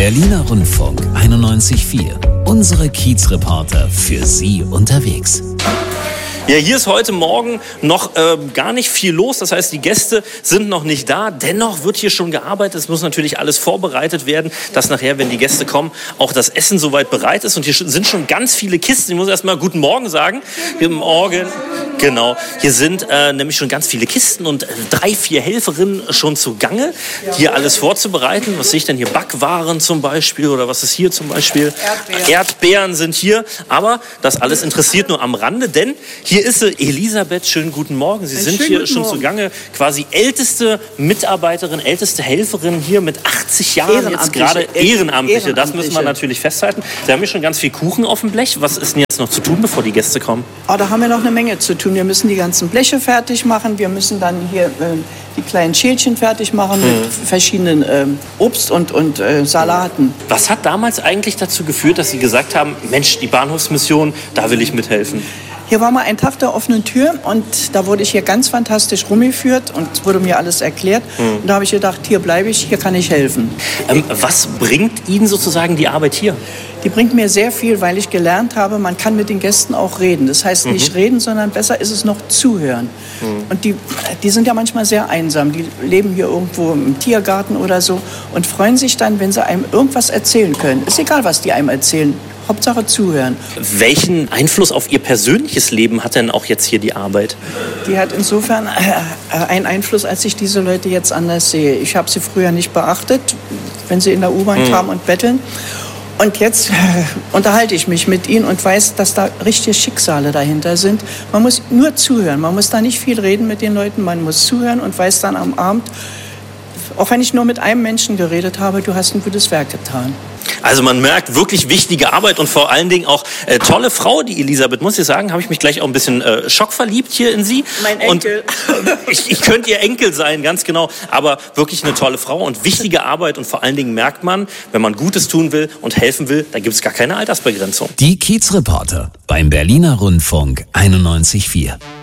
Berliner Rundfunk 91.4. Unsere Kiezreporter für Sie unterwegs. Ja, hier ist heute Morgen noch gar nicht viel los. Das heißt, die Gäste sind noch nicht da. Dennoch wird hier schon gearbeitet. Es muss natürlich alles vorbereitet werden, dass nachher, wenn die Gäste kommen, auch das Essen soweit bereit ist. Und hier sind schon ganz viele Kisten. Ich muss erst mal guten Morgen sagen. Guten Morgen. Genau. Hier sind nämlich schon ganz viele Kisten und 3, 4 Helferinnen schon zugange, hier alles vorzubereiten. Was sehe ich denn hier? Backwaren zum Beispiel oder was ist hier zum Beispiel? Erdbeeren sind hier. Aber das alles interessiert nur am Rande, denn hier ist sie, Elisabeth. Schönen guten Morgen. Sie sind hier schon zugange, quasi älteste Mitarbeiterin, älteste Helferin hier mit 80 Jahren. Jetzt gerade Ehrenamtliche. Das müssen wir natürlich festhalten. Sie haben hier schon ganz viel Kuchen auf dem Blech. Was ist denn jetzt noch zu tun, bevor die Gäste kommen? Oh, da haben wir noch eine Menge zu tun. Wir müssen die ganzen Bleche fertig machen. Wir müssen dann hier die kleinen Schälchen fertig machen mit verschiedenen Obst und Salaten. Was hat damals eigentlich dazu geführt, dass Sie gesagt haben, Mensch, die Bahnhofsmission, da will ich mithelfen? Hier war mal ein Tag der offenen Tür und da wurde ich hier ganz fantastisch rumgeführt und wurde mir alles erklärt. Und da habe ich gedacht, hier bleibe ich, hier kann ich helfen. Was bringt Ihnen sozusagen die Arbeit hier? Die bringt mir sehr viel, weil ich gelernt habe, man kann mit den Gästen auch reden. Das heißt nicht reden, sondern besser ist es noch zuhören. Und die sind ja manchmal sehr einsam. Die leben hier irgendwo im Tiergarten oder so und freuen sich dann, wenn sie einem irgendwas erzählen können. Ist egal, was die einem erzählen. Hauptsache zuhören. Welchen Einfluss auf Ihr persönliches Leben hat denn auch jetzt hier die Arbeit? Die hat insofern einen Einfluss, als ich diese Leute jetzt anders sehe. Ich habe sie früher nicht beachtet, wenn sie in der U-Bahn kamen und betteln. Und jetzt unterhalte ich mich mit ihnen und weiß, dass da richtige Schicksale dahinter sind. Man muss nur zuhören. Man muss da nicht viel reden mit den Leuten. Man muss zuhören und weiß dann am Abend, auch wenn ich nur mit einem Menschen geredet habe, du hast ein gutes Werk getan. Also man merkt wirklich wichtige Arbeit und vor allen Dingen auch tolle Frau, die Elisabeth, muss ich sagen, habe ich mich gleich auch ein bisschen schockverliebt hier in sie. Mein Enkel. Und ich könnte ihr Enkel sein, ganz genau, aber wirklich eine tolle Frau und wichtige Arbeit und vor allen Dingen merkt man, wenn man Gutes tun will und helfen will, da gibt es gar keine Altersbegrenzung. Die Kiezreporter beim Berliner Rundfunk 91.4.